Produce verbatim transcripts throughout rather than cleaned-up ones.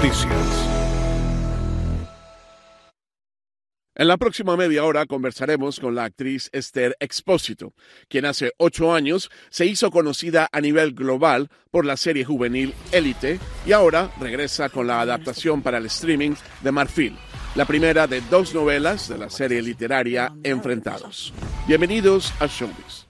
Noticias. En la próxima media hora conversaremos con la actriz Esther Expósito, quien hace ocho años se hizo conocida a nivel global por la serie juvenil Élite y ahora regresa con la adaptación para el streaming de Marfil, la primera de dos novelas de la serie literaria Enfrentados. Bienvenidos a Showbiz.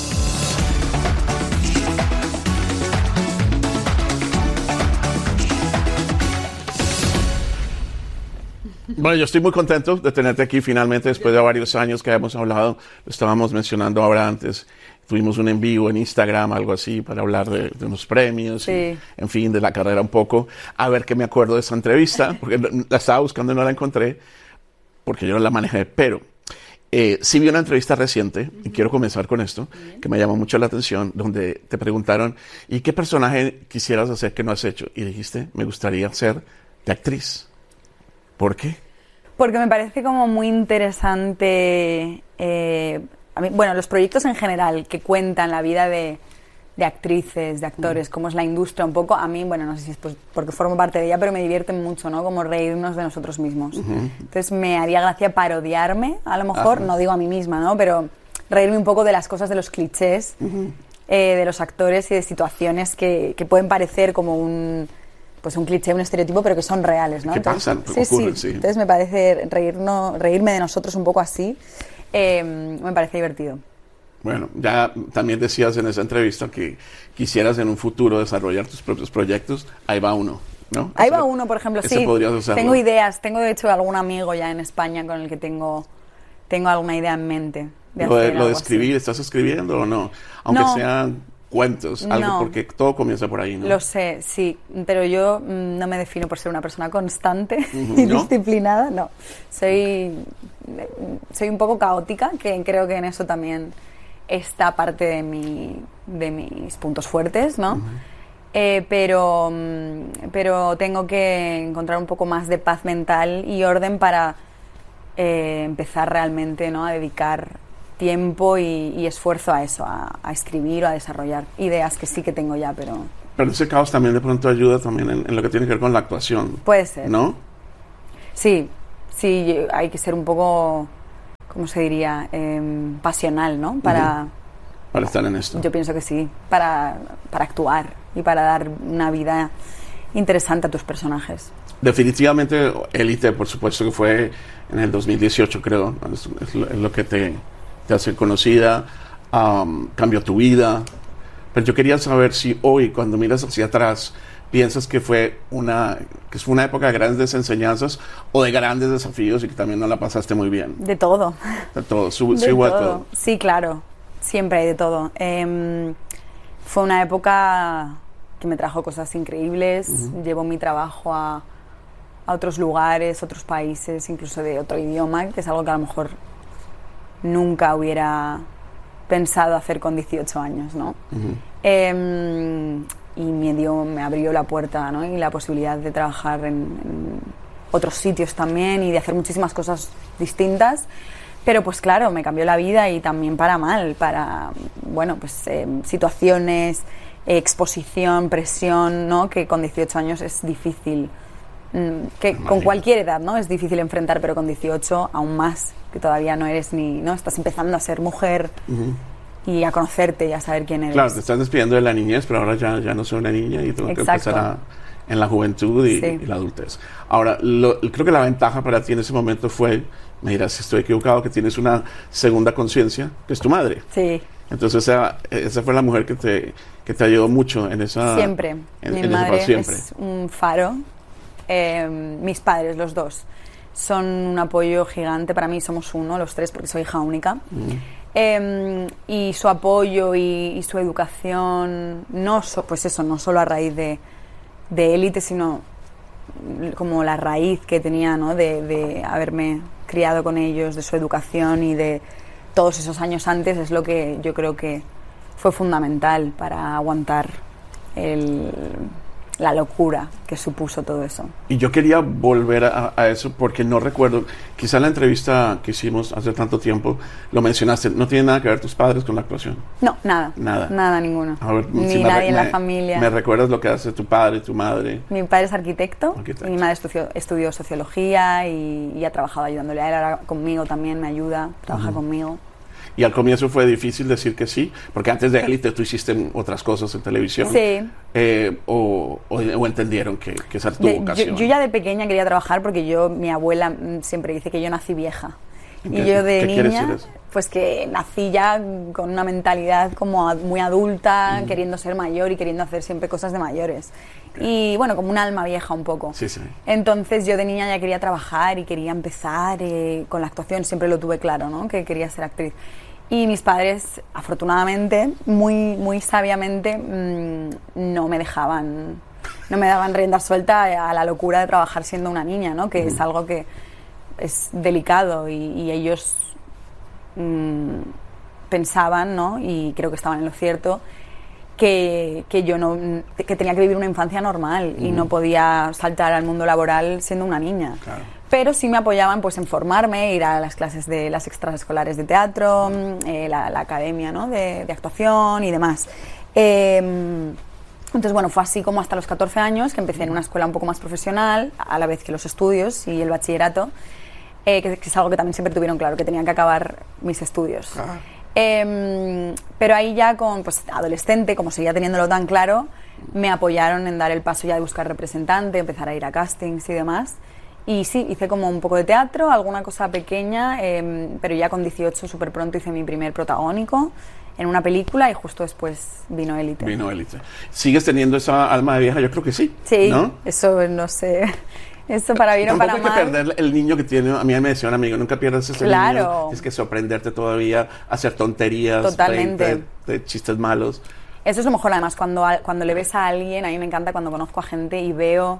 Bueno, yo estoy muy contento de tenerte aquí finalmente después de varios años que hemos hablado. Lo estábamos mencionando ahora antes. Tuvimos un en vivo en Instagram, algo así, para hablar de, de unos premios, sí. y, en fin, de la carrera un poco. A ver qué me acuerdo de esa entrevista, porque la estaba buscando y no la encontré, porque yo no la manejé. Pero eh, sí vi una entrevista reciente, y quiero comenzar con esto, que me llamó mucho la atención, donde te preguntaron, ¿y qué personaje quisieras hacer que no has hecho? Y dijiste, me gustaría ser de actriz. ¿Por qué? Porque me parece como muy interesante, eh, a mí, bueno, los proyectos en general que cuentan la vida de, de actrices, de actores, mm. cómo es la industria un poco, a mí, bueno, no sé si es pues porque formo parte de ella, pero me divierten mucho, ¿no? Como reírnos de nosotros mismos. Uh-huh. Entonces me haría gracia parodiarme, a lo mejor, uh-huh. no digo a mí misma, ¿no? Pero reírme un poco de las cosas, de los clichés, uh-huh. eh, de los actores y de situaciones que, que pueden parecer como un... pues un cliché, un estereotipo, pero que son reales, ¿no? ¿Qué Entonces, pasan? Sí, Ocurren, sí. sí. Entonces me parece reírnos, reírme de nosotros un poco así, eh, me parece divertido. Bueno, ya también decías en esa entrevista que quisieras en un futuro desarrollar tus propios proyectos. Ahí va uno, ¿no? Ahí ese, va uno, por ejemplo, sí. Tengo ideas, tengo de hecho algún amigo ya en España con el que tengo, tengo alguna idea en mente. De lo de, hacer lo de algo escribir, así. ¿estás escribiendo o no? Aunque no. sean cuentos, algo, no. porque todo comienza por ahí, ¿no? Lo sé, sí, pero yo mmm, no me defino por ser una persona constante uh-huh, y ¿no? disciplinada, no. Soy, soy un poco caótica, que creo que en eso también está parte de, mi, de mis puntos fuertes, ¿no? Uh-huh. Eh, pero, pero tengo que encontrar un poco más de paz mental y orden para eh, empezar realmente, ¿no? A dedicar tiempo y, y esfuerzo a eso, a, a escribir o a desarrollar ideas que sí que tengo ya, pero... Pero ese caos también de pronto ayuda también en, en lo que tiene que ver con la actuación. Puede ser. ¿No? Sí, sí, hay que ser un poco, ¿cómo se diría? Eh, pasional, ¿no? Para... Uh-huh. Para estar en esto. Yo pienso que sí, para, para actuar y para dar una vida interesante a tus personajes. Definitivamente Élite, por supuesto que fue en el dos mil dieciocho, creo, es, es, lo, es lo que te... te hace conocida, um, cambió tu vida, pero yo quería saber si hoy, cuando miras hacia atrás, piensas que fue una que fue una época de grandes enseñanzas o de grandes desafíos y que también no la pasaste muy bien. De todo. De todo, Su, de sí, todo. todo. Sí, claro, siempre hay de todo. Eh, fue una época que me trajo cosas increíbles, uh-huh. llevó mi trabajo a, a otros lugares, otros países, incluso de otro idioma, que es algo que a lo mejor nunca hubiera pensado hacer con dieciocho años, ¿no? Uh-huh. Eh, y me dio, me abrió la puerta, ¿no? Y la posibilidad de trabajar en, en otros sitios también y de hacer muchísimas cosas distintas. Pero pues claro, me cambió la vida y también para mal, para, bueno, pues eh, situaciones, eh, exposición, presión, ¿no? Que con dieciocho años es difícil. Que con cualquier edad, ¿no? Es difícil enfrentar, pero con dieciocho aún más, que todavía no eres ni, ¿no? Estás empezando a ser mujer uh-huh. y a conocerte y a saber quién eres. Claro, te estás despidiendo de la niñez, pero ahora ya, ya no soy una niña y tengo Exacto. que empezar a, en la juventud y, sí. y la adultez. Ahora, lo, creo que la ventaja para ti en ese momento fue, me dirás si estoy equivocado, que tienes una segunda conciencia, que es tu madre. Sí. Entonces esa, esa fue la mujer que te, que te ayudó mucho en esa... Siempre. En, Mi en madre ese siempre. Es un faro. Eh, mis padres, los dos, son un apoyo gigante. Para mí somos uno, los tres, porque soy hija única. Mm. Eh, y su apoyo y, y su educación, no so, pues eso, no solo a raíz de, de Élite, sino como la raíz que tenía, ¿no? de, de haberme criado con ellos, de su educación y de todos esos años antes, es lo que yo creo que fue fundamental para aguantar el... la locura que supuso todo eso. Y yo quería volver a, a eso porque no recuerdo, quizá en la entrevista que hicimos hace tanto tiempo lo mencionaste, no tiene nada que ver tus padres con la actuación. No, nada. Nada. Nada, ninguno. A ver, Ni si nadie me, en la me, familia. ¿Me recuerdas lo que hace tu padre, tu madre? Mi padre es arquitecto, Arquitecto. y mi madre estudió, estudió sociología y, y ha trabajado ayudándole a él, ahora conmigo también me ayuda, trabaja uh-huh. conmigo. Y al comienzo fue difícil decir que sí, porque antes de Élite tú hiciste otras cosas en televisión. Sí. Eh, o, o, o entendieron que, que esa es tu de, vocación. Yo, yo ya de pequeña quería trabajar porque yo, mi abuela siempre dice que yo nací vieja. Y ¿Qué, yo de ¿qué niña, quiere decir eso? Pues que nací ya con una mentalidad como muy adulta, mm. queriendo ser mayor y queriendo hacer siempre cosas de mayores. Okay. Y bueno, como un alma vieja un poco. Sí, sí. Entonces yo de niña ya quería trabajar y quería empezar eh, con la actuación, siempre lo tuve claro, ¿no? Que quería ser actriz. Y mis padres, afortunadamente, muy, muy sabiamente, mmm, no me dejaban, no me daban rienda suelta a la locura de trabajar siendo una niña, ¿no? Que mm. es algo que es delicado y, y ellos mmm, pensaban, ¿no? Y creo que estaban en lo cierto, que, que yo no, que tenía que vivir una infancia normal mm. y no podía saltar al mundo laboral siendo una niña. Claro. Pero sí me apoyaban pues en formarme, ir a las clases de las extraescolares de teatro, eh, la, la academia, ¿no? de, de actuación y demás. Eh, entonces, bueno, fue así como hasta los catorce años, que empecé en una escuela un poco más profesional, a la vez que los estudios y el bachillerato, eh, que, que es algo que también siempre tuvieron claro, que tenían que acabar mis estudios. Ah. Eh, pero ahí ya con pues, adolescente, como seguía teniéndolo tan claro, me apoyaron en dar el paso ya de buscar representante, empezar a ir a castings y demás. Y sí, hice como un poco de teatro, alguna cosa pequeña, eh, pero ya con dieciocho súper pronto hice mi primer protagónico en una película y justo después vino Élite. Vino Élite. ¿Sigues teniendo esa alma de vieja? Yo creo que sí. Sí, ¿no? Eso no sé, eso para bien o para mal. Tampoco hay que perder el niño que tiene, a mí me decía un amigo, nunca pierdas ese claro. niño, tienes que sorprenderte todavía, hacer tonterías, totalmente, de, de, de chistes malos. Eso es lo mejor además, cuando, cuando le ves a alguien, a mí me encanta cuando conozco a gente y veo...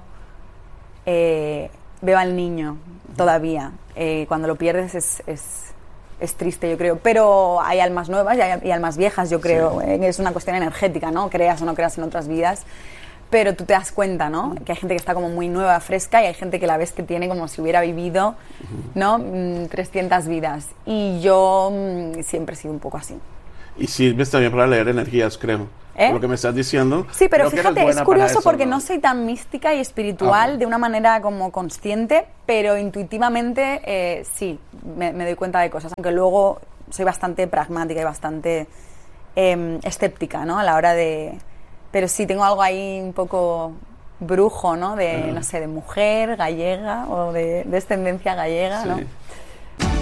Eh, veo al niño todavía. Eh, cuando lo pierdes es, es, es triste, yo creo. Pero hay almas nuevas y hay, y almas viejas, yo creo. Sí. Eh, es una cuestión energética, ¿no? Creas o no creas en otras vidas. Pero tú te das cuenta, ¿no? Que hay gente que está como muy nueva, fresca, y hay gente que la ves que tiene como si hubiera vivido, ¿no? Mm, trescientas vidas. Y yo mm, siempre he sido un poco así. Y sirves también para leer energías, creo. ¿Eh? Por lo que me estás diciendo. Sí, pero fíjate, es curioso eso, porque ¿no? no soy tan mística y espiritual okay. de una manera como consciente, pero intuitivamente eh, sí, me, me doy cuenta de cosas, aunque luego soy bastante pragmática y bastante eh, escéptica, ¿no? A la hora de... Pero sí, tengo algo ahí un poco brujo, ¿no? De, uh-huh. no sé, de mujer gallega o de descendencia gallega, sí. ¿no?